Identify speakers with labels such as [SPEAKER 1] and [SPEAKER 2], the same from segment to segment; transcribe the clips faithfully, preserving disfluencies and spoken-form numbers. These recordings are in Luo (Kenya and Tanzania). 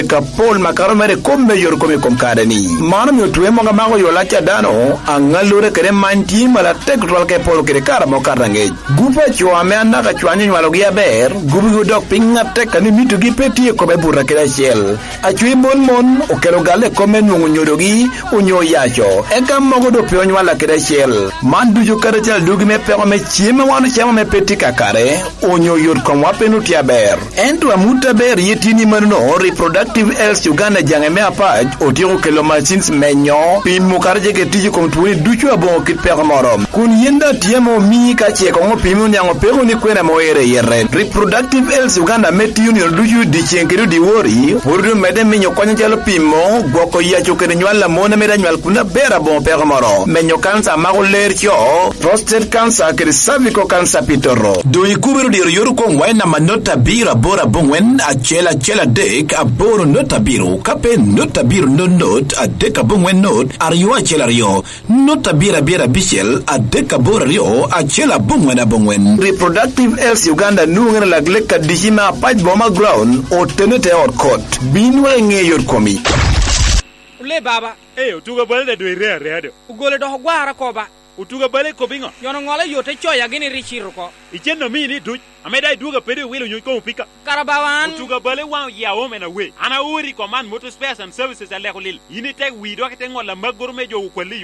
[SPEAKER 1] Kapol makaro mere komme yor komme kom kadani mano mi tuwe monga mago yo lacha dano angalure kere manti mala tek tol ke pol kere kara mo karange gupa chwa me anaka chwanyi nwalo gi ber gubi godok pinga tek ani mitu gi peti ko be burra kere shel achwi mon mon okelo gale komme nyungu nyodogi unyo yacho eka mogo do pyo nwala kere shel mandu jo kare chal dugi me pe me chiema wanu chiema me peti kakare unyo yor kom wapenu tia ber entu amuta ber yetini manuno reproductive health Uganda jangeme apaj otiro kelo machines menyo pin mukarje ke tiji kom tuwe duchu abon kit peko morom kun yenda tiemo mi ka che ko pimu nyango peko ni kwena mo ere yere reproductive health Uganda meti union duchu di chenkeru di wori hurdu mede minyo kwanya jalo pimo gwoko yacho kene nywala mona meda nywal kuna bera bon peko morom menyo cancer mago lercho prostate cancer kere cervical cancer pitoro do ikubiru di yoru ko wena manota bira bora bongwen achela chela dek aboro nota biro kape nota biro no not a deka bongwen not ariyo achela rio nota bira bira bichel a deka bora rio achela bongwen a bongwen reproductive health Uganda nungena lagleka dijima paj boma ground o tenete or court binwe nge yor komi
[SPEAKER 2] ule baba
[SPEAKER 3] eh utuga balde do ire ire
[SPEAKER 2] ugole do gwara ko ba
[SPEAKER 3] utuga bale ko bingo
[SPEAKER 2] yono ngole yote choya gini richiru ko
[SPEAKER 3] ichendo mini du ameda duga pede wilo nyuko pika
[SPEAKER 2] karabawan
[SPEAKER 3] utuga bale wa ya womena we ana uri command motor spares and services ale khulil yini tek wi do kete ngola magoro mejo ukwaliyo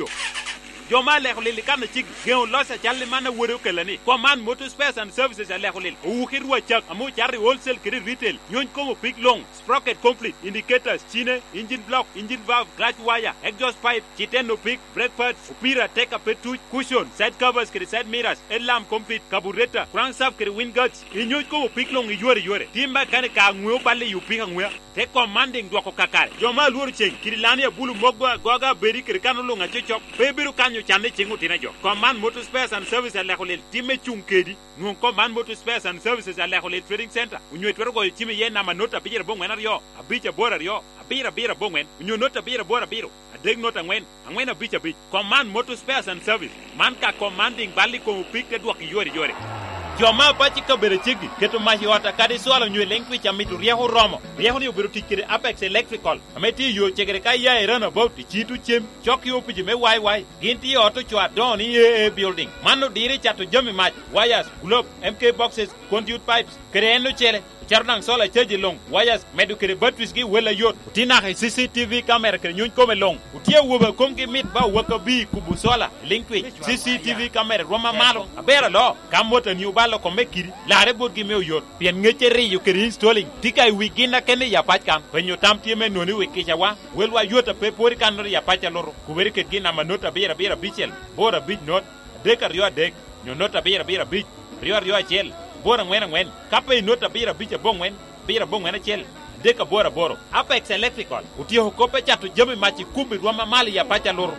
[SPEAKER 3] yo male khulil kan chik geo losa challe mana woro kelani command motor spares and services ale khulil u khirwa chak amu charri wholesale kiri retail nyon ko big long sprocket complete indicators chine engine block engine valve clutch wire exhaust pipe chiteno big brake pads upira take a petu cushion side covers kiri side mirrors lamp complete carburetor crankshaft kiri wind guards inyon ko big long yore yore timba kan ka ngwe balle yupi ngwe te commanding do ko kakare yo ma luru chen kiri lani bulu mogwa goga beri kiri kanulu ngache chok bebiru kan chande chingu tinajo command motor spares and services ale khulil time chunkedi non command motor spares and services ale khulil trading center unyo twero go time yena manota bijira bongwen ariyo abicha bora riyo abira bira bongwen unyo nota bira bora biro adeg nota ngwen angwen abicha bij command motor spares and service man ka commanding bali ko pikte duak yore yore Joma pachi ka bere chigi keto mahi wata kadi swala nywe lengwi cha mitu riyahu romo riyahu ni ubiru tikiri Apex Electrical ameti yo chegere ka ya irana about chitu chem choki opiji me wai wai ginti auto chwa don E A building mano diri chato jami mach wires globe M K boxes conduit pipes kere eno chele charnang sola cheji long wires medu kere batwis gi wela yot tina ha C C T V camera kere nyun kome long utie woba komgi mit ba waka bi kubu sola linkwi C C T V camera roma malo abera lo kamota ni ubalo ko mekiri la rebot gi mew yot pien ngechere yu kere installing tikai wigina kene ya pachkan penyo tamti me noni wikisha wa welwa yota pe pori kanor ya pacha loro kuberi ke gina manota bera bera bichel bora big not dekar yo dek nyonota bera bera bich rio rio chel bora ngwen ngwen kape nota bira bicha bongwen bira bongwen chel deka bora boro Apex Electrical utio kope chatu jami machi kumbi rwama mali ya pacha loro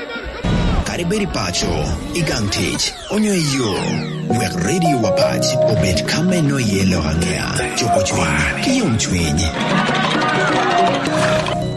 [SPEAKER 4] kariberi pacho igantich onyo yo wek radio wapach obet kame no yelo angea choko chwenye kiyom chwenye